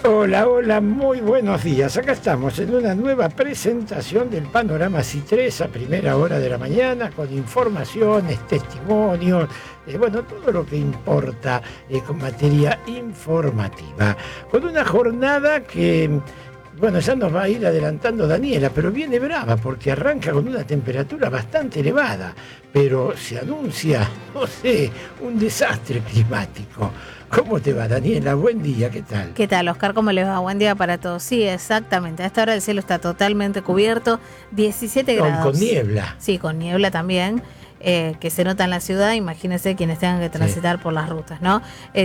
Hola, hola, muy buenos días. Acá estamos en una nueva presentación del Panorama C3 a primera hora de la mañana con informaciones, testimonios, bueno, todo lo que importa con materia informativa. Con una jornada que, bueno, ya nos va a ir adelantando Daniela, pero viene brava porque arranca con una temperatura bastante elevada, pero se anuncia, no sé, un desastre climático. ¿Cómo te va, Daniela? Buen día, ¿qué tal? ¿Qué tal, Oscar? ¿Cómo les va? Buen día para todos. Sí, exactamente. A esta hora el cielo está totalmente cubierto, 17 grados. Con niebla. Sí, con niebla también, que se nota en la ciudad. Imagínense quienes tengan que transitar por las rutas, ¿no?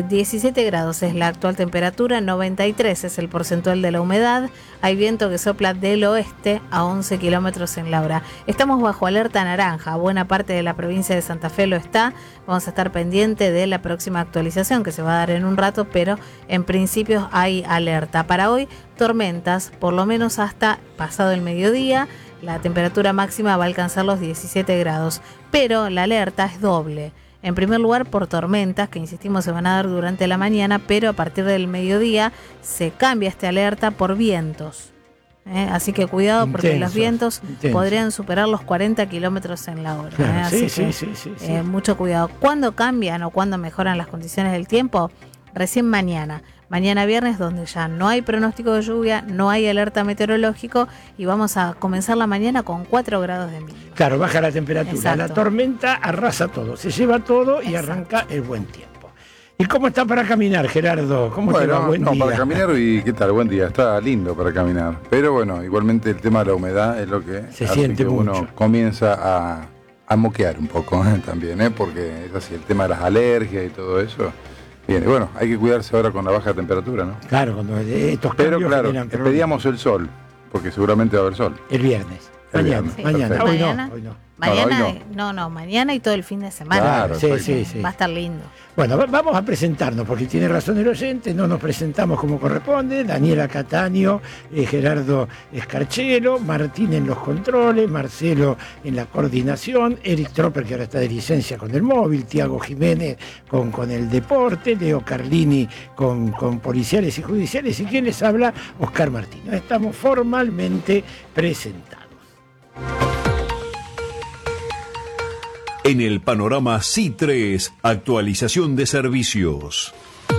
17 grados es la actual temperatura, 93 es el porcentual de la humedad. Hay viento que sopla del oeste a 11 kilómetros en la hora. Estamos bajo alerta naranja. Buena parte de la provincia de Santa Fe lo está. Vamos a estar pendiente de la próxima actualización que se va a dar en un rato, pero en principio hay alerta. Para hoy, tormentas, por lo menos hasta pasado el mediodía. La temperatura máxima va a alcanzar los 17 grados, pero la alerta es doble. En primer lugar, por tormentas, que insistimos se van a dar durante la mañana, pero a partir del mediodía se cambia esta alerta por vientos. Así que cuidado, porque los vientos podrían superar los 40 kilómetros en la hora. Claro, Así sí. mucho cuidado. ¿Cuándo cambian o cuándo mejoran las condiciones del tiempo? Recién mañana. Mañana viernes, donde ya no hay pronóstico de lluvia, no hay alerta meteorológico y vamos a comenzar la mañana con 4 grados de mínima. Claro, baja la temperatura. Exacto. La tormenta arrasa todo, se lleva todo y Exacto. arranca el buen tiempo. ¿Y cómo está para caminar, Gerardo? ¿Cómo te va? Buen día. Para caminar, y ¿qué tal? Buen día, está lindo para caminar. Pero bueno, igualmente el tema de la humedad es lo que se hace siente que mucho. uno comienza a moquear un poco también, porque es así, el tema de las alergias y todo eso. Bien, bueno, hay que cuidarse ahora con la baja temperatura, ¿no? Claro, cuando estos Pero cambios claro, generan problemas. pedíamos el sol, porque seguramente va a haber sol. El viernes. El Mañana. viernes, Mañana. perfecto. Hoy Mañana. no, hoy no. Mañana, hoy mañana y todo el fin de semana. Claro, Sí. Va a estar lindo. Bueno, vamos a presentarnos, porque tiene razón el oyente, no nos presentamos como corresponde. Daniela Cataño, Gerardo Escarchelo, Martín en los controles, Marcelo en la coordinación, Eric Tropper, que ahora está de licencia con el móvil, Tiago Jiménez con el deporte, Leo Carlini con policiales y judiciales, y quien les habla, Oscar Martínez. Estamos formalmente presentados. En el Panorama C3, actualización de servicios.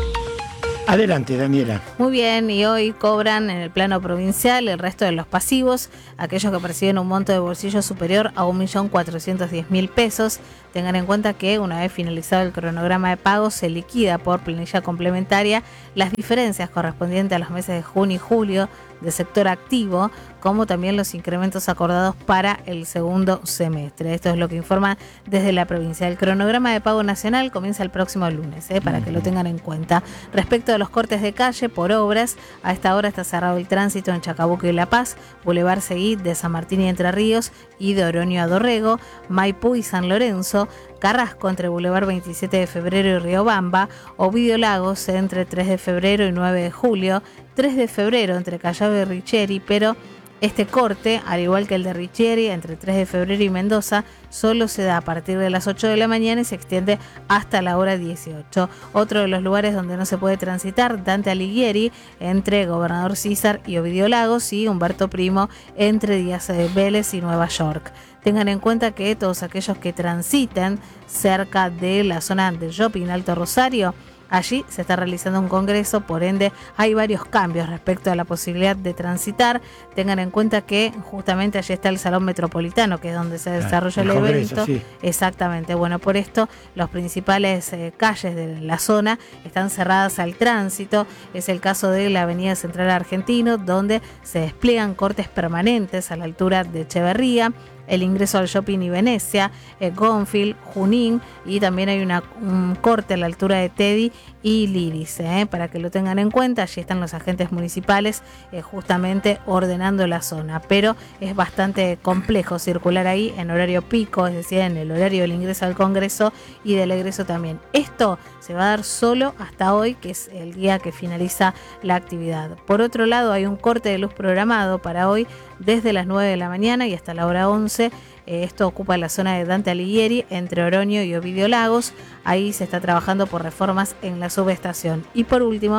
Adelante, Daniela. Muy bien, y hoy cobran en el plano provincial el resto de los pasivos, aquellos que perciben un monto de bolsillo superior a 1.410.000 pesos. Tengan en cuenta que una vez finalizado el cronograma de pago se liquida por planilla complementaria las diferencias correspondientes a los meses de junio y julio de sector activo, como también los incrementos acordados para el segundo semestre. Esto es lo que informa desde la provincia. El cronograma de pago nacional comienza el próximo lunes, para que lo tengan en cuenta. Respecto a los cortes de calle por obras, a esta hora está cerrado el tránsito en Chacabuco y La Paz, Boulevard Seguí de San Martín y Entre Ríos y de Oroño a Dorrego, Maipú y San Lorenzo, Carrasco entre Boulevard 27 de Febrero y Riobamba, Ovidio Lagos entre 3 de febrero y 9 de julio, 3 de febrero entre Callao y Richeri, pero este corte, al igual que el de Richeri, entre 3 de febrero y Mendoza, solo se da a partir de las 8 de la mañana y se extiende hasta la hora 18. Otro de los lugares donde no se puede transitar, Dante Alighieri, entre Gobernador Císar y Ovidio Lagos, y Humberto Primo, entre Díaz de Vélez y Nueva York. Tengan en cuenta que todos aquellos que transiten cerca de la zona del shopping Alto Rosario, allí se está realizando un congreso, por ende hay varios cambios respecto a la posibilidad de transitar. Tengan en cuenta que justamente allí está el Salón Metropolitano, que es donde se desarrolla el congreso, evento. sí. Exactamente. Bueno, por esto las principales calles de la zona están cerradas al tránsito. Es el caso de la Avenida Central Argentino, donde se despliegan cortes permanentes a la altura de Echeverría, el ingreso al shopping y Venecia, Gonfield, Junín, y también hay un corte a la altura de Teddy y Liris, para que lo tengan en cuenta. Allí están los agentes municipales justamente ordenando la zona, pero es bastante complejo circular ahí en horario pico, es decir, en el horario del ingreso al Congreso y del egreso también. Esto se va a dar solo hasta hoy, que es el día que finaliza la actividad. Por otro lado, hay un corte de luz programado para hoy desde las 9 de la mañana y hasta la hora 11. Esto ocupa la zona de Dante Alighieri, entre Oroño y Ovidio Lagos. Ahí se está trabajando por reformas en la subestación. Y por último,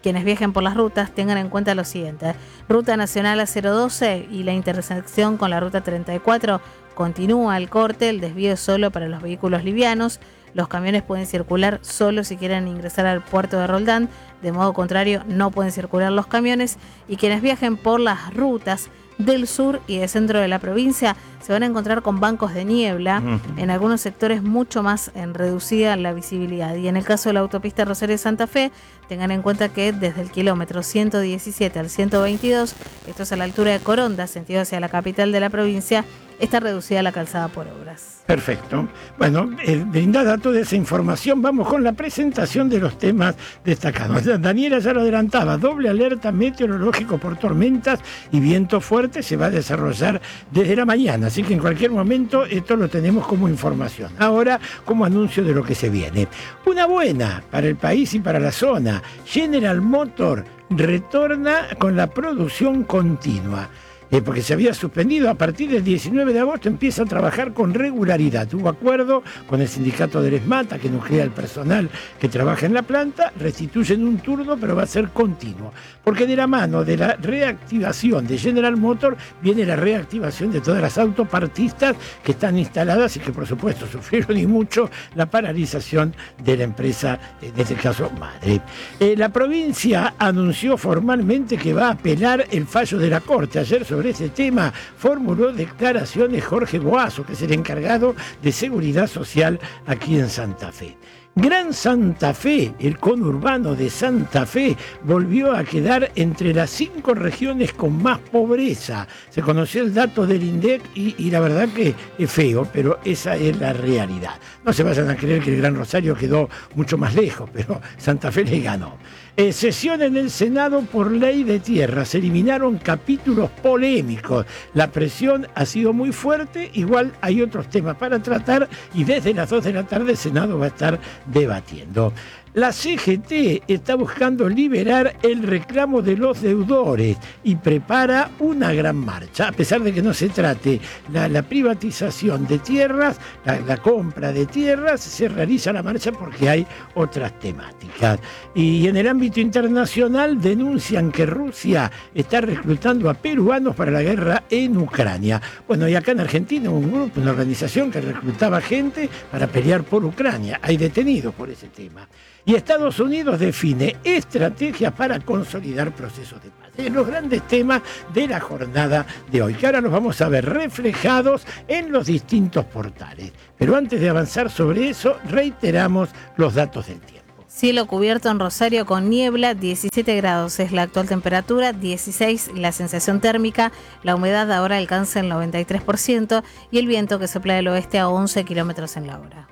Quienes viajen por las rutas tengan en cuenta lo siguiente. Ruta Nacional A012 y la intersección con la Ruta 34 continúa el corte, el desvío es solo para los vehículos livianos. Los camiones pueden circular solo si quieren ingresar al puerto de Roldán, de modo contrario no pueden circular los camiones. Y quienes viajen por las rutas del sur y del centro de la provincia se van a encontrar con bancos de niebla, en algunos sectores mucho más reducida la visibilidad. Y en el caso de la autopista Rosario-Santa Fe, tengan en cuenta que desde el kilómetro 117 al 122, esto es a la altura de Coronda, sentido hacia la capital de la provincia, está reducida la calzada por obras. Perfecto. Bueno, brindada toda esa información, vamos con la presentación de los temas destacados. Daniela ya lo adelantaba, doble alerta meteorológico por tormentas y viento fuerte se va a desarrollar desde la mañana, así que en cualquier momento esto lo tenemos como información. Ahora, como anuncio de lo que se viene. Una buena para el país y para la zona. General Motors retorna con la producción continua. Porque se había suspendido, a partir del 19 de agosto empieza a trabajar con regularidad. Hubo acuerdo con el sindicato del ESMATA, que nuclea el personal que trabaja en la planta, restituyen un turno, pero va a ser continuo. Porque de la mano de la reactivación de General Motors viene la reactivación de todas las autopartistas que están instaladas y que por supuesto sufrieron y mucho la paralización de la empresa, en este caso madre. La provincia anunció formalmente que va a apelar el fallo de la Corte. Ayer sobre ese tema formuló declaraciones Jorge Boazo, que es el encargado de Seguridad Social aquí en Santa Fe. Gran Santa Fe, el conurbano de Santa Fe, volvió a quedar entre las 5 regiones con más pobreza. Se conoció el dato del INDEC y la verdad que es feo, pero esa es la realidad. No se vayan a creer que el Gran Rosario quedó mucho más lejos, pero Santa Fe le ganó. Sesión en el Senado por ley de tierra. Se eliminaron capítulos polémicos. La presión ha sido muy fuerte. Igual hay otros temas para tratar y desde las 2 de la tarde el Senado va a estar debatiendo. La CGT está buscando liberar el reclamo de los deudores y prepara una gran marcha. A pesar de que no se trate la privatización de tierras, la compra de tierras, se realiza la marcha porque hay otras temáticas. Y en el ámbito internacional denuncian que Rusia está reclutando a peruanos para la guerra en Ucrania. Bueno, y acá en Argentina un grupo, una organización que reclutaba gente para pelear por Ucrania. Hay detenidos por ese tema. Y Estados Unidos define estrategias para consolidar procesos de paz. Es los grandes temas de la jornada de hoy, que ahora los vamos a ver reflejados en los distintos portales. Pero antes de avanzar sobre eso, reiteramos los datos del tiempo. Cielo cubierto en Rosario con niebla, 17 grados es la actual temperatura, 16 la sensación térmica, la humedad ahora alcanza el 93% y el viento que sopla del oeste a 11 kilómetros en la hora.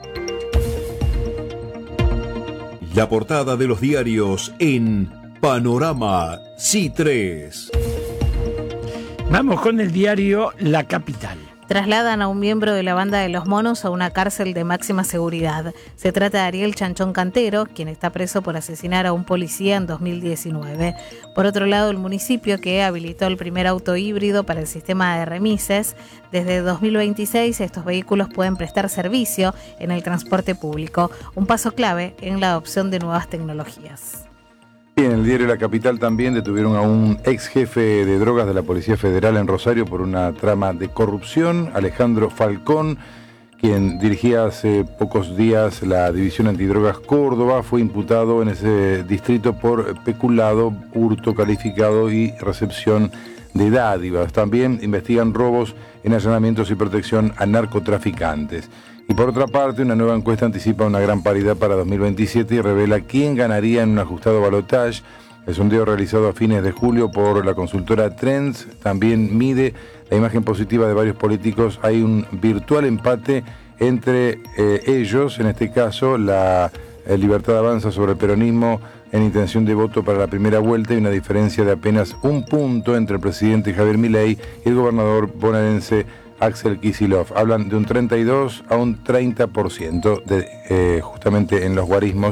La portada de los diarios en Panorama C3. Vamos con el diario La Capital. Trasladan a un miembro de la banda de los monos a una cárcel de máxima seguridad. Se trata de Ariel Chanchón Cantero, quien está preso por asesinar a un policía en 2019. Por otro lado, el municipio, que habilitó el primer auto híbrido para el sistema de remises, desde 2026 estos vehículos pueden prestar servicio en el transporte público, un paso clave en la adopción de nuevas tecnologías. En el diario La Capital también detuvieron a un ex jefe de drogas de la Policía Federal en Rosario por una trama de corrupción, Alejandro Falcón, quien dirigía hace pocos días la División Antidrogas Córdoba, fue imputado en ese distrito por peculado, hurto calificado y recepción de dádivas. También investigan robos en allanamientos y protección a narcotraficantes. Y por otra parte, una nueva encuesta anticipa una gran paridad para 2027 y revela quién ganaría en un ajustado balotaje. El sondeo realizado a fines de julio por la consultora Trends también mide la imagen positiva de varios políticos. Hay un virtual empate entre ellos, en este caso la Libertad Avanza sobre el peronismo en intención de voto para la primera vuelta y una diferencia de apenas un punto entre el presidente Javier Milei y el gobernador bonaerense Axel Kicillof. Hablan de un 32 a un 30% justamente en los guarismos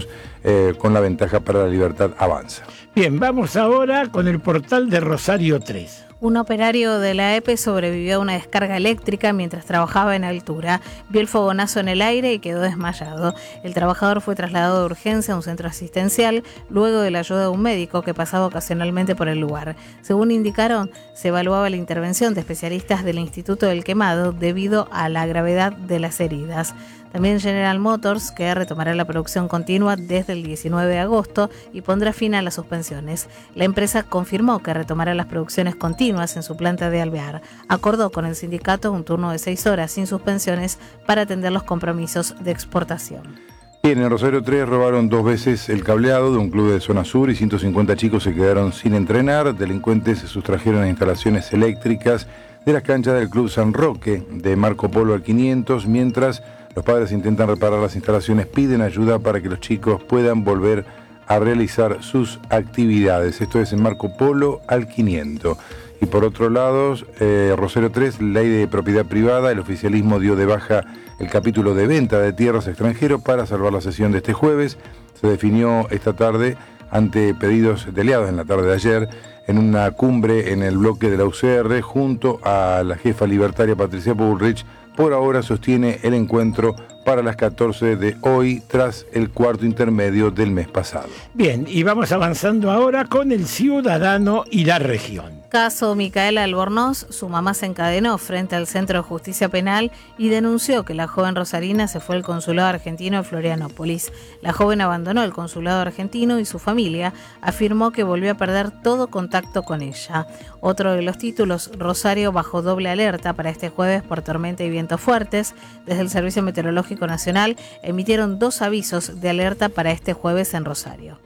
con la ventaja para la Libertad Avanza. Bien, vamos ahora con el portal de Rosario 3. Un operario de la EPE sobrevivió a una descarga eléctrica mientras trabajaba en altura. Vio el fogonazo en el aire y quedó desmayado. El trabajador fue trasladado de urgencia a un centro asistencial luego de la ayuda de un médico que pasaba ocasionalmente por el lugar. Según indicaron, se evaluaba la intervención de especialistas del Instituto del Quemado debido a la gravedad de las heridas. También General Motors, que retomará la producción continua desde el 19 de agosto y pondrá fin a las suspensiones. La empresa confirmó que retomará las producciones continuas en su planta de Alvear. Acordó con el sindicato un turno de 6 horas sin suspensiones para atender los compromisos de exportación. Bien, en Rosario 3 robaron 2 veces el cableado de un club de zona sur y 150 chicos se quedaron sin entrenar. Delincuentes se sustrajeron a instalaciones eléctricas de las canchas del Club San Roque de Marco Polo al 500, mientras los padres intentan reparar las instalaciones, piden ayuda para que los chicos puedan volver a realizar sus actividades. Esto es en Marco Polo al 500. Y por otro lado, Rosario 3, ley de propiedad privada, el oficialismo dio de baja el capítulo de venta de tierras a extranjeros para salvar la sesión de este jueves. Se definió esta tarde ante pedidos de aliados en la tarde de ayer en una cumbre en el bloque de la UCR junto a la jefa libertaria Patricia Bullrich. Por ahora sostiene el encuentro para las 14 de hoy, tras el cuarto intermedio del mes pasado. Bien, y vamos avanzando ahora con el Ciudadano y la Región. Caso Micaela Albornoz, su mamá se encadenó frente al Centro de Justicia Penal y denunció que la joven rosarina se fue al consulado argentino de Florianópolis. La joven abandonó el consulado argentino y su familia afirmó que volvió a perder todo contacto con ella. Otro de los títulos, Rosario bajo doble alerta para este jueves por tormenta y vientos fuertes. Desde el Servicio Meteorológico Nacional emitieron 2 avisos de alerta para este jueves en Rosario.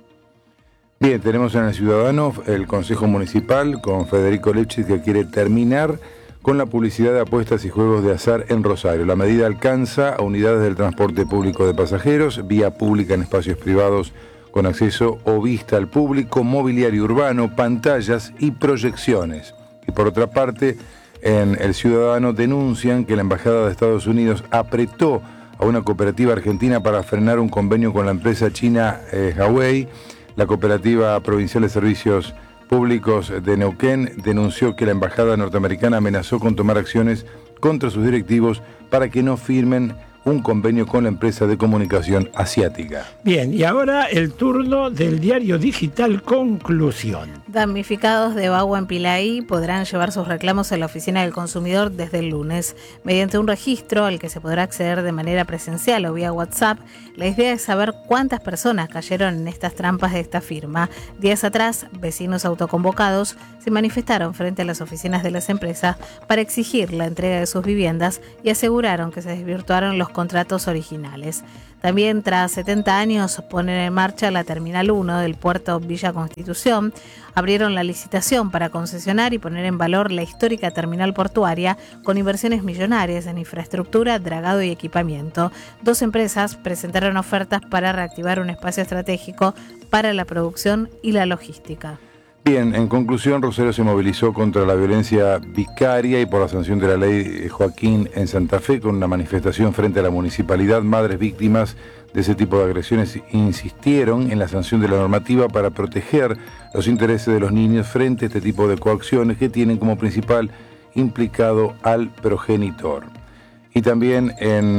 Bien, tenemos en el Ciudadano el Consejo Municipal con Federico Lepchitz, que quiere terminar con la publicidad de apuestas y juegos de azar en Rosario. La medida alcanza a unidades del transporte público de pasajeros, vía pública en espacios privados con acceso o vista al público, mobiliario urbano, pantallas y proyecciones. Y por otra parte, en el Ciudadano denuncian que la Embajada de Estados Unidos apretó a una cooperativa argentina para frenar un convenio con la empresa china Huawei. La Cooperativa Provincial de Servicios Públicos de Neuquén denunció que la embajada norteamericana amenazó con tomar acciones contra sus directivos para que no firmen un convenio con la empresa de comunicación asiática. Bien, y ahora el turno del diario digital Conclusión. Damnificados de Bagua en Pilaí podrán llevar sus reclamos a la Oficina del Consumidor desde el lunes. Mediante un registro al que se podrá acceder de manera presencial o vía WhatsApp, la idea es saber cuántas personas cayeron en estas trampas de esta firma. Días atrás, vecinos autoconvocados se manifestaron frente a las oficinas de las empresas para exigir la entrega de sus viviendas y aseguraron que se desvirtuaron los contratos originales. También, tras 70 años, ponen en marcha la Terminal 1 del puerto Villa Constitución. Abrieron la licitación para concesionar y poner en valor la histórica terminal portuaria con inversiones millonarias en infraestructura, dragado y equipamiento. 2 empresas presentaron ofertas para reactivar un espacio estratégico para la producción y la logística. Bien, en conclusión, Rosario se movilizó contra la violencia vicaria y por la sanción de la ley Joaquín en Santa Fe con una manifestación frente a la municipalidad. Madres víctimas de ese tipo de agresiones insistieron en la sanción de la normativa para proteger los intereses de los niños frente a este tipo de coacciones que tienen como principal implicado al progenitor. Y también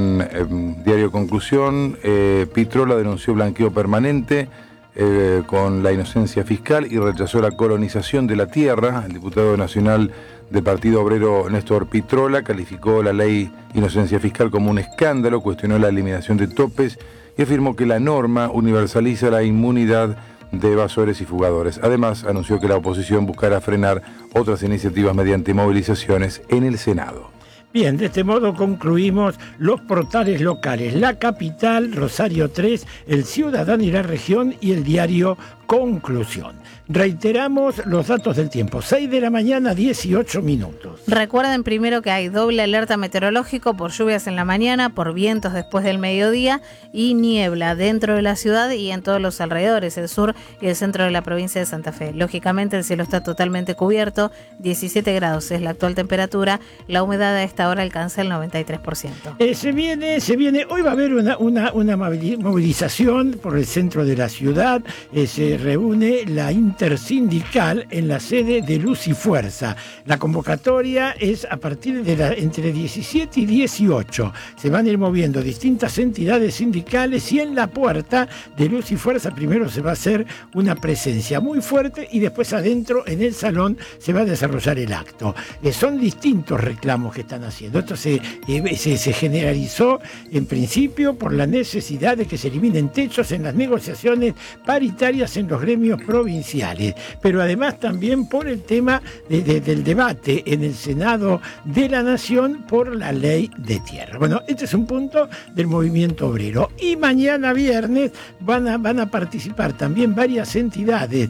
en Diario Conclusión, Pitrola denunció blanqueo permanente con la inocencia fiscal y rechazó la colonización de la tierra. El diputado nacional del Partido Obrero Néstor Pitrola calificó la ley inocencia fiscal como un escándalo, cuestionó la eliminación de topes y afirmó que la norma universaliza la inmunidad de evasores y fugadores. Además, anunció que la oposición buscará frenar otras iniciativas mediante movilizaciones en el Senado. Bien, de este modo concluimos los portales locales, La Capital, Rosario 3, El Ciudadano y la Región y el diario Conclusión. Reiteramos los datos del tiempo, 6 de la mañana, 18 minutos. Recuerden primero que hay doble alerta meteorológico por lluvias en la mañana, por vientos después del mediodía y niebla dentro de la ciudad y en todos los alrededores, el sur y el centro de la provincia de Santa Fe. Lógicamente el cielo está totalmente cubierto, 17 grados es la actual temperatura, la humedad a esta esta hora alcanza el 93%. Se viene, hoy va a haber una movilización por el centro de la ciudad. Se reúne la intersindical en la sede de Luz y Fuerza. La convocatoria es a partir de entre 17 y 18. Se van a ir moviendo distintas entidades sindicales y en la puerta de Luz y Fuerza primero se va a hacer una presencia muy fuerte y después adentro en el salón se va a desarrollar el acto. Son distintos reclamos que están haciendo. Esto se generalizó en principio por la necesidad de que se eliminen techos en las negociaciones paritarias en los gremios provinciales, pero además también por el tema del debate en el Senado de la Nación por la ley de tierra. Bueno, este es un punto del movimiento obrero. Y mañana viernes van a participar también varias entidades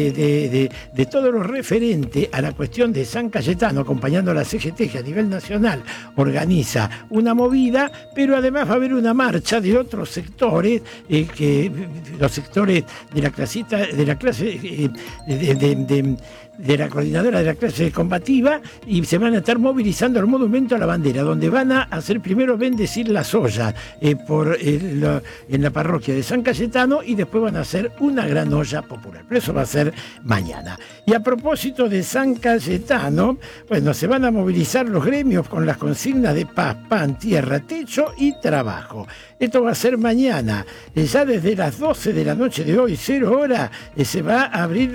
de todo lo referente a la cuestión de San Cayetano, acompañando a la CGT, que a nivel nacional organiza una movida, pero además va a haber una marcha de otros sectores, los sectores de la clasita, de la clase de la coordinadora de la clase combativa, y se van a estar movilizando al monumento a la bandera, donde van a hacer primero bendecir las ollas en la parroquia de San Cayetano y después van a hacer una gran olla popular. Pero eso va a ser mañana. Y a propósito de San Cayetano, bueno, se van a movilizar los gremios con las consignas de paz, pan, tierra, techo y trabajo. Esto va a ser mañana. Ya desde las 12 de la noche de hoy, 0 hora, se va a abrir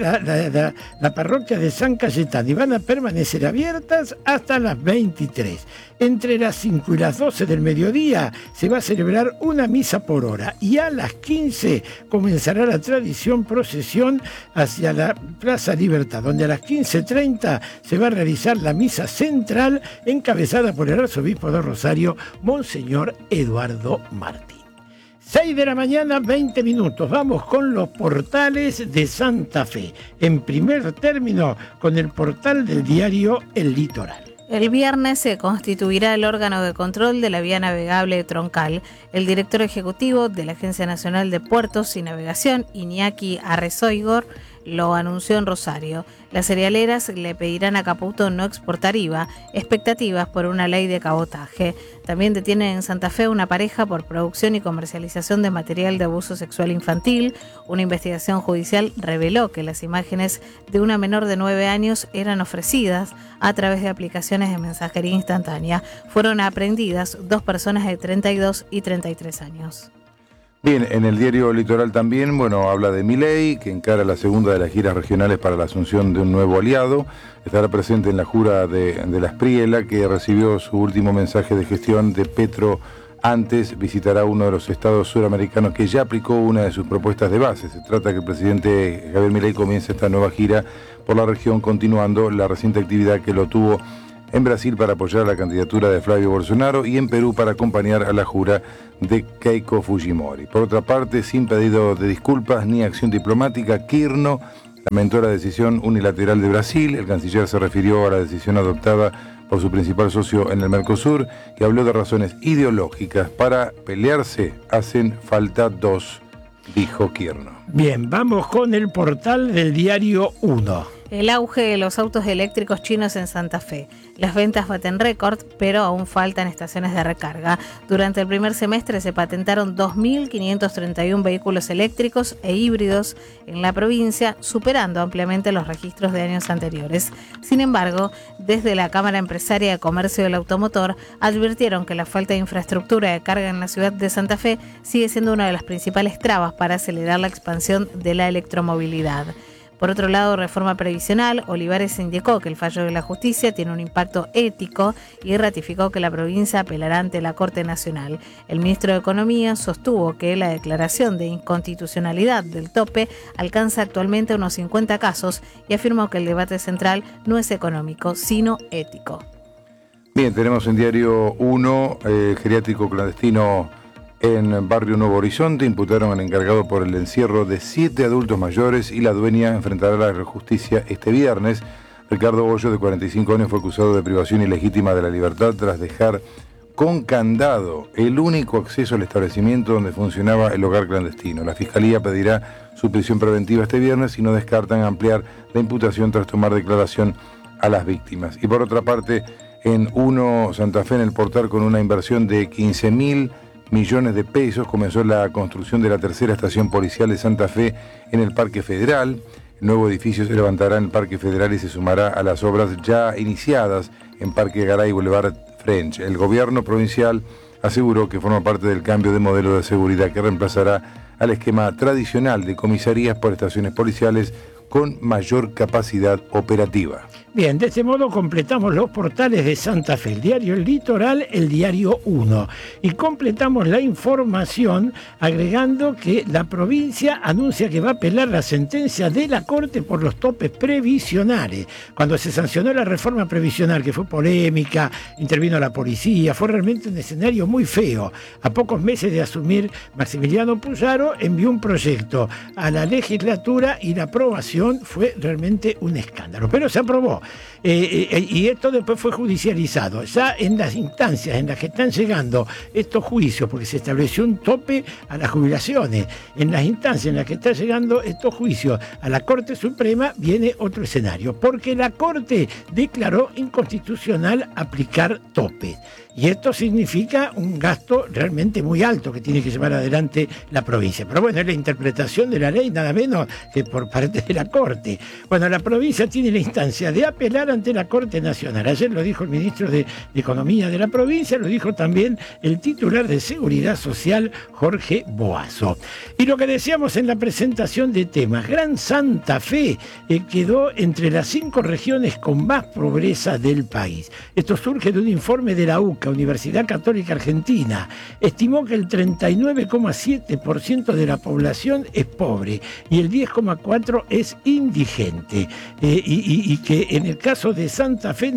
la parroquia de San Cayetano y van a permanecer abiertas hasta las 23. Entre las 5 y las 12 del mediodía se va a celebrar una misa por hora y a las 15 comenzará la tradición procesión hacia la Plaza Libertad, donde a las 15:30 se va a realizar la misa central encabezada por el arzobispo de Rosario, Monseñor Eduardo Martín. 6 de la mañana, 20 minutos. Vamos con los portales de Santa Fe. En primer término, con el portal del diario El Litoral. El viernes se constituirá el órgano de control de la vía navegable troncal. El director ejecutivo de la Agencia Nacional de Puertos y Navegación, Iñaki Arrezoigor, lo anunció en Rosario. Las cerealeras le pedirán a Caputo no exportar IVA, expectativas por una ley de cabotaje. También detienen en Santa Fe una pareja por producción y comercialización de material de abuso sexual infantil. Una investigación judicial reveló que las imágenes de una menor de 9 años eran ofrecidas a través de aplicaciones de mensajería instantánea. Fueron aprehendidas 2 personas de 32 y 33 años. Bien, en el diario Litoral también, habla de Milei, que encara la segunda de las giras regionales para la asunción de un nuevo aliado. Estará presente en la jura de la Espriela, que recibió su último mensaje de gestión de Petro. Antes visitará uno de los estados suramericanos que ya aplicó una de sus propuestas de base. Se trata de que el presidente Javier Milei comience esta nueva gira por la región, continuando la reciente actividad que lo tuvo en Brasil para apoyar la candidatura de Flavio Bolsonaro y en Perú para acompañar a la jura de Keiko Fujimori. Por otra parte, sin pedido de disculpas ni acción diplomática, Kirno lamentó la decisión unilateral de Brasil. El canciller se refirió a la decisión adoptada por su principal socio en el Mercosur y habló de razones ideológicas. Para pelearse hacen falta 2, dijo Kirno. Bien, vamos con el portal del diario 1. El auge de los autos eléctricos chinos en Santa Fe. Las ventas baten récord, pero aún faltan estaciones de recarga. Durante el primer semestre se patentaron 2.531 vehículos eléctricos e híbridos en la provincia, superando ampliamente los registros de años anteriores. Sin embargo, desde la Cámara Empresaria de Comercio del Automotor advirtieron que la falta de infraestructura de carga en la ciudad de Santa Fe sigue siendo una de las principales trabas para acelerar la expansión de la electromovilidad. Por otro lado, Reforma Previsional, Olivares indicó que el fallo de la justicia tiene un impacto ético y ratificó que la provincia apelará ante la Corte Nacional. El ministro de Economía sostuvo que la declaración de inconstitucionalidad del tope alcanza actualmente unos 50 casos y afirmó que el debate central no es económico, sino ético. Bien, tenemos en Diario 1, geriátrico clandestino en Barrio Nuevo Horizonte. Imputaron al encargado por el encierro de 7 adultos mayores y la dueña enfrentará la justicia este viernes. Ricardo Bollo, de 45 años, fue acusado de privación ilegítima de la libertad tras dejar con candado el único acceso al establecimiento donde funcionaba el hogar clandestino. La Fiscalía pedirá su prisión preventiva este viernes y no descartan ampliar la imputación tras tomar declaración a las víctimas. Y por otra parte, en 1 Santa Fe en el Portal con una inversión de 15.000 millones de pesos. Comenzó la construcción de la tercera estación policial de Santa Fe en el Parque Federal. El nuevo edificio se levantará en el Parque Federal y se sumará a las obras ya iniciadas en Parque Garay y Boulevard French. El gobierno provincial aseguró que forma parte del cambio de modelo de seguridad que reemplazará al esquema tradicional de comisarías por estaciones policiales con mayor capacidad operativa. Bien, de este modo completamos los portales de Santa Fe, el diario El Litoral, el diario 1. Y completamos la información agregando que la provincia anuncia que va a apelar la sentencia de la Corte por los topes previsionales. Cuando se sancionó la reforma previsional, que fue polémica, intervino la policía, fue realmente un escenario muy feo. A pocos meses de asumir, Maximiliano Puyaro envió un proyecto a la legislatura y la aprobación fue realmente un escándalo. Pero se aprobó. Y esto después fue judicializado. Ya en las instancias en las que están llegando estos juicios, porque se estableció un tope a las jubilaciones, en las instancias en las que están llegando estos juicios a la Corte Suprema, viene otro escenario, porque la Corte declaró inconstitucional aplicar topes. Y esto significa un gasto realmente muy alto que tiene que llevar adelante la provincia. Pero bueno, es la interpretación de la ley, nada menos que por parte de la Corte. Bueno, la provincia tiene la instancia de apelar ante la Corte Nacional. Ayer lo dijo el ministro de Economía de la provincia, lo dijo también el titular de Seguridad Social, Jorge Boazo. Y lo que decíamos en la presentación de temas, Gran Santa Fe quedó entre las 5 regiones con más pobreza del país. Esto surge de un informe de la UCA, Universidad Católica Argentina. Estimó que el 39,7% de la población es pobre y el 10,4% es indigente. Y que en el caso de Santa Fe,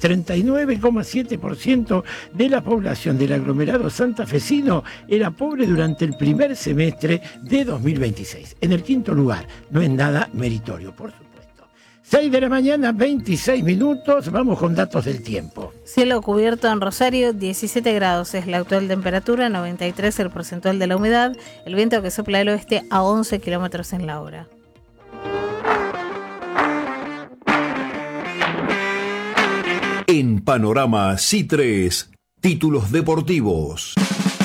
39,7% de la población del aglomerado santafesino era pobre durante el primer semestre de 2026. En el quinto lugar, no es nada meritorio, por supuesto. 6 de la mañana, 26 minutos, vamos con datos del tiempo. Cielo cubierto en Rosario, 17 grados es la actual temperatura, 93 el porcentual de la humedad, el viento que sopla del oeste a 11 kilómetros en la hora. En Panorama C3, títulos deportivos.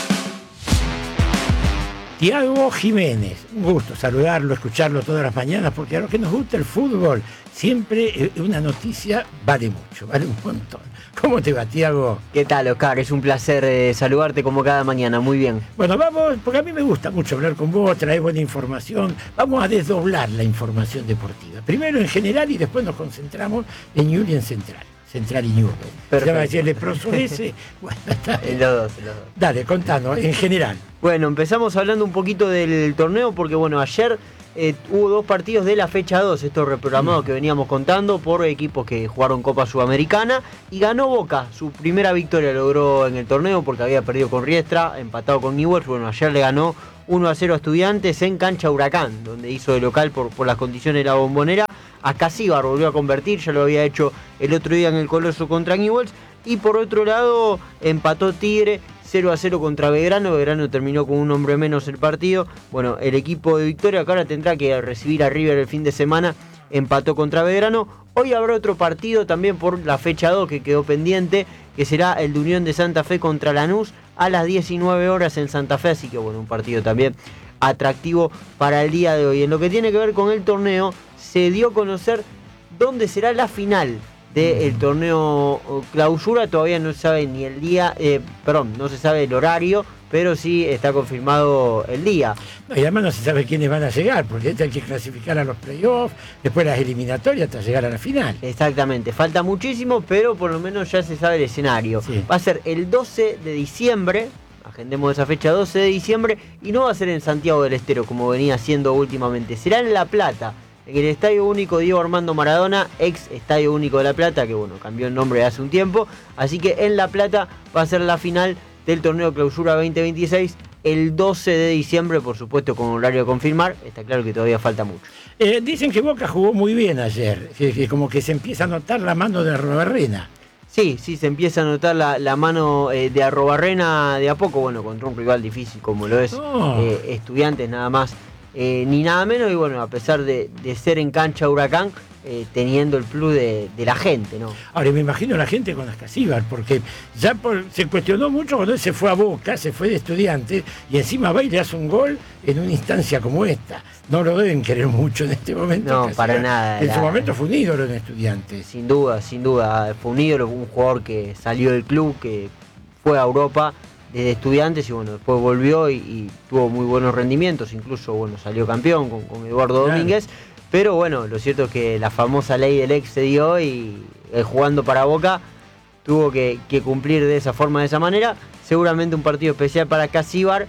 Tiago Jiménez, un gusto saludarlo, escucharlo todas las mañanas, porque a los que nos gusta el fútbol, siempre una noticia vale mucho, vale un montón. ¿Cómo te va, Tiago? ¿Qué tal, Oscar? Es un placer saludarte como cada mañana, muy bien. Bueno, vamos, porque a mí me gusta mucho hablar con vos, traer buena información. Vamos a desdoblar la información deportiva. Primero en general y después nos concentramos en Ñublense y en Central. Central y Ñublense. Ya va a decir el ese. Bueno, está bien. Los dos. Dale, contanos, en general. Bueno, empezamos hablando un poquito del torneo porque, bueno, ayer hubo 2 partidos de la fecha 2, estos reprogramados que veníamos contando por equipos que jugaron Copa Sudamericana, y ganó Boca, su primera victoria logró en el torneo porque había perdido con Riestra, empatado con Newell's. Bueno, ayer le ganó 1-0 a Estudiantes en cancha Huracán, donde hizo de local por las condiciones de la Bombonera. A Casíbar volvió a convertir, ya lo había hecho el otro día en el Coloso contra Newell's. Y por otro lado, empató Tigre 0-0 contra Belgrano. Belgrano terminó con un hombre menos el partido. Bueno, el equipo de Victoria, que ahora tendrá que recibir a River el fin de semana, empató contra Belgrano. Hoy habrá otro partido también por la fecha 2 que quedó pendiente, que será el de Unión de Santa Fe contra Lanús a las 19 horas en Santa Fe. Así que bueno, un partido también atractivo para el día de hoy. En lo que tiene que ver con el torneo, se dio a conocer dónde será la final del torneo clausura. Todavía no se sabe ni el día, no se sabe el horario, pero sí está confirmado el día. No, y además no se sabe quiénes van a llegar, porque hay que clasificar a los playoffs, después las eliminatorias hasta llegar a la final. Exactamente, falta muchísimo, pero por lo menos ya se sabe el escenario. Sí. Va a ser el 12 de diciembre, agendemos esa fecha, 12 de diciembre, y no va a ser en Santiago del Estero como venía siendo últimamente, será en La Plata, en el Estadio Único Diego Armando Maradona, ex Estadio Único de La Plata, que bueno, cambió el nombre hace un tiempo. Así que en La Plata va a ser la final del torneo Clausura 2026 el 12 de diciembre, por supuesto con horario a confirmar. Está claro que todavía falta mucho. Dicen que Boca jugó muy bien ayer, que como que se empieza a notar la mano de Arrobarrena. Sí, se empieza a notar la mano de Arrobarrena de a poco, bueno, contra un rival difícil como lo es Estudiantes, nada más ni nada menos. Y bueno, a pesar de ser en cancha Huracán, teniendo el plus de la gente, ¿no? Ahora, me imagino la gente con Ascasíbar, porque ya se cuestionó mucho cuando él se fue a Boca, se fue de Estudiantes, y encima va y le hace un gol en una instancia como esta. No lo deben querer mucho en este momento. No, Ascasíbar. para nada. En su momento fue un ídolo en Estudiantes. Sin duda. Fue un ídolo, un jugador que salió del club, que fue a Europa desde Estudiantes y bueno, después volvió y tuvo muy buenos rendimientos, incluso bueno, salió campeón con Eduardo Domínguez, pero bueno, lo cierto es que la famosa ley del ex se dio y jugando para Boca tuvo que cumplir de esa forma, de esa manera. Seguramente un partido especial para Ascasíbar,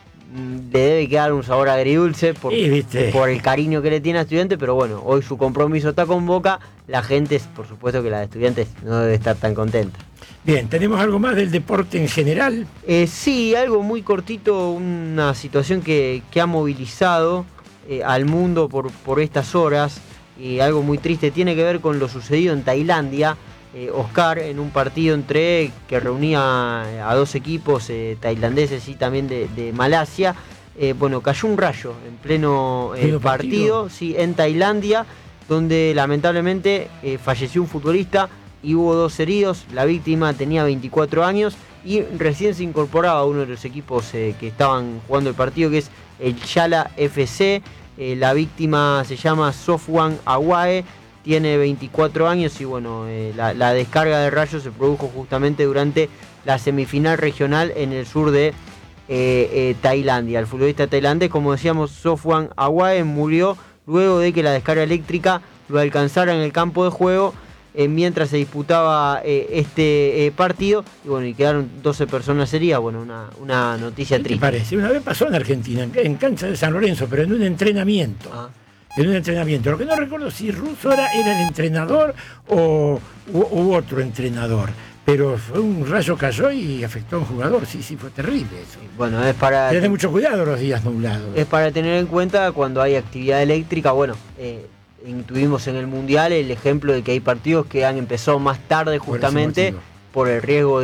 le debe quedar un sabor agridulce por el cariño que le tiene a Estudiantes, pero bueno, hoy su compromiso está con Boca, la gente, por supuesto que la de Estudiantes no debe estar tan contenta. Bien, ¿tenemos algo más del deporte en general? Sí, algo muy cortito, una situación que ha movilizado al mundo por estas horas, algo muy triste, tiene que ver con lo sucedido en Tailandia. Oscar, en un partido que reunía a dos equipos tailandeses y también de Malasia, cayó un rayo en pleno partido, sí, en Tailandia, donde lamentablemente falleció un futbolista y hubo 2 heridos. La víctima tenía 24 años y recién se incorporaba a uno de los equipos que estaban jugando el partido, que es el Chala FC. La víctima se llama Sofwan Awae, tiene 24 años y bueno, la descarga de rayos se produjo justamente durante la semifinal regional en el sur de Tailandia. El futbolista tailandés, como decíamos, Sofwan Awae, murió luego de que la descarga eléctrica lo alcanzara en el campo de juego mientras se disputaba este partido, y bueno, y quedaron 12 personas heridas. Bueno, una noticia ¿Qué triste. te parece? Una vez pasó en Argentina, en cancha de San Lorenzo, pero en un entrenamiento. En un entrenamiento. Lo que no recuerdo si Russo era el entrenador u otro entrenador. Pero fue un rayo cayó y afectó a un jugador. Sí, fue terrible eso. Bueno, es para tener mucho cuidado los días nublados. Es para tener en cuenta cuando hay actividad eléctrica. Bueno, tuvimos en el Mundial el ejemplo de que hay partidos que han empezado más tarde justamente por el riesgo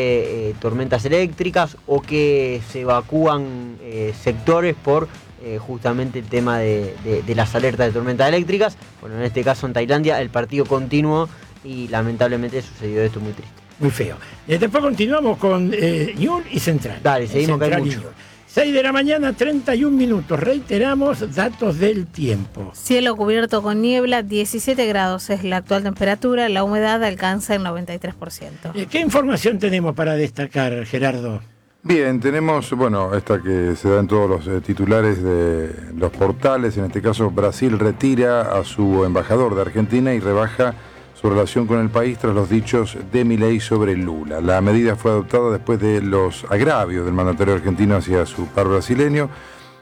de tormentas eléctricas o que se evacúan sectores por justamente el tema de las alertas de tormentas eléctricas. Bueno, en este caso en Tailandia el partido continuó y lamentablemente sucedió esto muy triste. Muy feo. Después continuamos con Ñul y Central. Dale, seguimos, que hay mucho. 6 de la mañana, 31 minutos. Reiteramos datos del tiempo. Cielo cubierto con niebla, 17 grados es la actual temperatura, la humedad alcanza el 93%. ¿Qué información tenemos para destacar, Gerardo? Bien, tenemos, esta que se da en todos los titulares de los portales. En este caso, Brasil retira a su embajador de Argentina y rebaja su relación con el país tras los dichos de Milei sobre Lula. La medida fue adoptada después de los agravios del mandatario argentino hacia su par brasileño.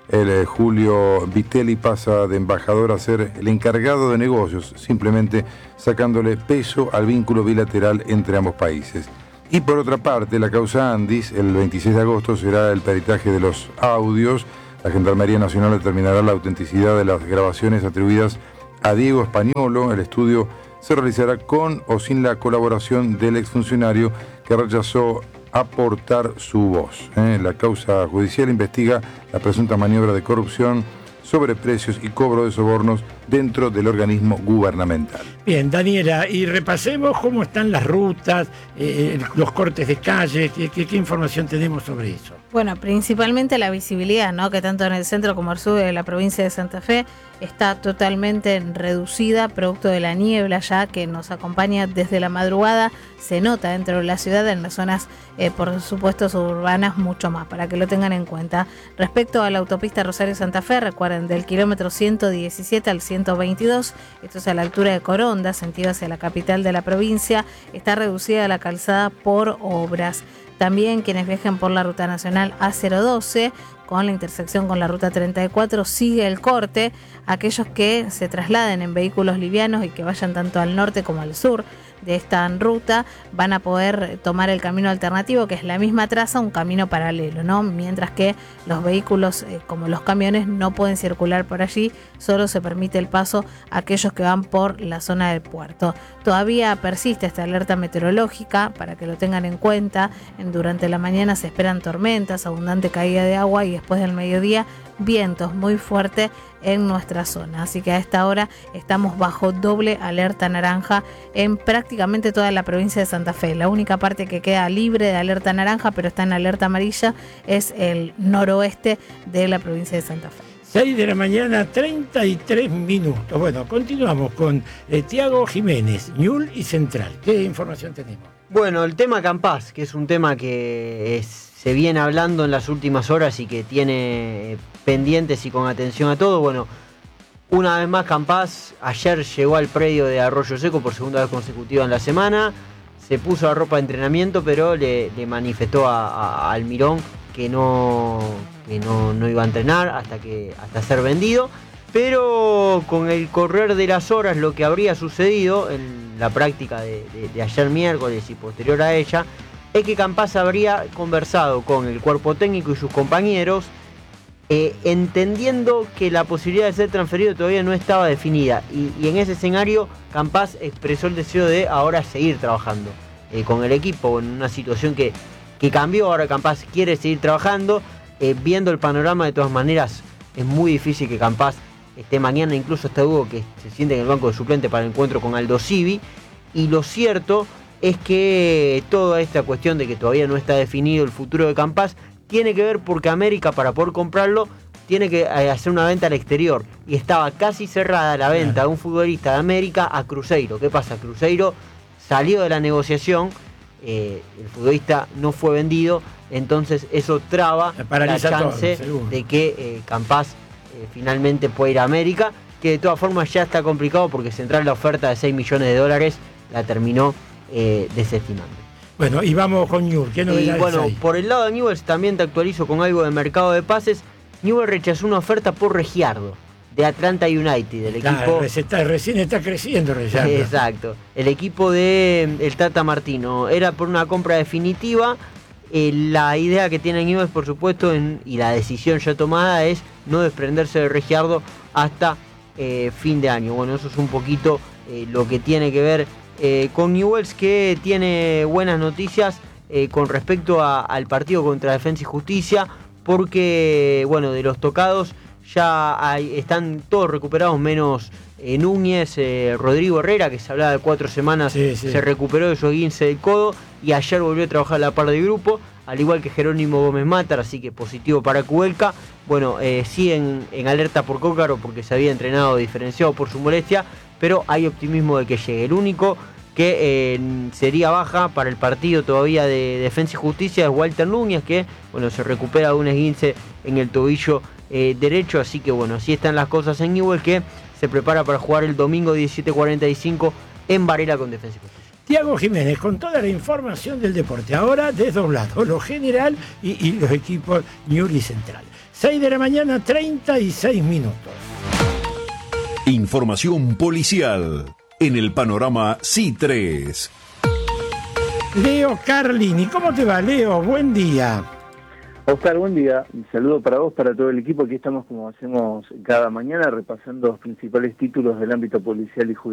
El Julio Vitelli pasa de embajador a ser el encargado de negocios, simplemente sacándole peso al vínculo bilateral entre ambos países. Y por otra parte, la causa Andis, el 26 de agosto será el peritaje de los audios. La Gendarmería Nacional determinará la autenticidad de las grabaciones atribuidas a Diego Españolo. El estudio se realizará con o sin la colaboración del exfuncionario que rechazó aportar su voz. La causa judicial investiga la presunta maniobra de corrupción, sobreprecios y cobro de sobornos dentro del organismo gubernamental. Bien, Daniela, y repasemos cómo están las rutas, los cortes de calle, qué información tenemos sobre eso. Bueno, principalmente la visibilidad, ¿no? Que tanto en el centro como el sur de la provincia de Santa Fe está totalmente reducida, producto de la niebla ya que nos acompaña desde la madrugada. Se nota dentro de la ciudad, en las zonas, por supuesto, suburbanas, mucho más, para que lo tengan en cuenta. Respecto a la autopista Rosario-Santa Fe, recuerden, del kilómetro 117 al 122, esto es a la altura de Coronda, sentido hacia la capital de la provincia, está reducida la calzada por obras. También quienes viajen por la ruta nacional A012 con la intersección con la ruta 34 sigue el corte. Aquellos que se trasladen en vehículos livianos y que vayan tanto al norte como al sur de esta ruta van a poder tomar el camino alternativo, que es la misma traza, un camino paralelo, ¿no? Mientras que los vehículos como los camiones no pueden circular por allí, solo se permite el paso a aquellos que van por la zona del puerto. Todavía persiste esta alerta meteorológica para que lo tengan en cuenta. Durante la mañana se esperan tormentas, abundante caída de agua y después del mediodía vientos muy fuertes en nuestra zona. Así que a esta hora estamos bajo doble alerta naranja en prácticamente toda la provincia de Santa Fe. La única parte que queda libre de alerta naranja, pero está en alerta amarilla, es el noroeste de la provincia de Santa Fe. 6 de la mañana, 33 minutos. Bueno, continuamos con Tiago Jiménez, Ñul y Central. ¿Qué información tenemos? Bueno, el tema Campaz, que es un tema que se viene hablando en las últimas horas y que tiene pendientes y con atención a todo. Bueno, una vez más Campaz ayer llegó al predio de Arroyo Seco por segunda vez consecutiva en la semana. Se puso la ropa de entrenamiento, pero le manifestó a Almirón que no iba a entrenar hasta ser vendido. Pero con el correr de las horas, lo que habría sucedido en la práctica de ayer miércoles y posterior a ella, es que Campaz habría conversado con el cuerpo técnico y sus compañeros, entendiendo que la posibilidad de ser transferido todavía no estaba definida. Y en ese escenario, Campaz expresó el deseo de ahora seguir trabajando con el equipo, en una situación que cambió. Ahora Campaz quiere seguir trabajando. Viendo el panorama, de todas maneras, es muy difícil que Campaz esté mañana. Incluso está Hugo, que se siente en el banco de suplente para el encuentro con Aldo Civi. Y lo cierto es que toda esta cuestión de que todavía no está definido el futuro de Campaz tiene que ver porque América, para poder comprarlo, tiene que hacer una venta al exterior. Y estaba casi cerrada la venta de un futbolista de América a Cruzeiro. ¿Qué pasa? Cruzeiro salió de la negociación, el futbolista no fue vendido, entonces eso traba la chance de que Campaz finalmente pueda ir a América, que de todas formas ya está complicado porque Central, la oferta de $6 millones la terminó desestimando. Bueno, y vamos con Newell's. ¿Qué novedades Y bueno, hay? por el lado de Newell's también te actualizo con algo de mercado de pases. Newell's rechazó una oferta por Regiardo, de Atlanta United, del equipo. Recién está creciendo Regiardo. Exacto. El equipo de el Tata Martino. Era por una compra definitiva. La idea que tiene Newell's, por supuesto, y la decisión ya tomada, es no desprenderse de Regiardo hasta fin de año. Bueno, eso es un poquito lo que tiene que ver con Newell's, que tiene buenas noticias con respecto al partido contra Defensa y Justicia, porque, bueno, de los tocados ya están todos recuperados, menos Núñez. Rodrigo Herrera, que se hablaba de 4 semanas, se recuperó de su esguince del codo y ayer volvió a trabajar a la par de grupo, al igual que Jerónimo Gómez Matar, así que positivo para Cuelca. Bueno, siguen en alerta por Cócaro porque se había entrenado diferenciado por su molestia, pero hay optimismo de que llegue. El único que sería baja para el partido todavía de Defensa y Justicia es Walter Núñez, que bueno, se recupera de un esguince en el tobillo derecho, así que bueno, así están las cosas en Newell's, que se prepara para jugar el domingo 17:45 en Varela con Defensa y Justicia. Tiago Jiménez con toda la información del deporte, ahora desdoblado, lo general y los equipos Newell's y Central. 6 de la mañana, 36 minutos. Información policial en el panorama C3. Leo Carlini, ¿cómo te va, Leo? Buen día. Oscar, buen día. Un saludo para vos, para todo el equipo. Aquí estamos, como hacemos cada mañana, repasando los principales títulos del ámbito policial y judicial.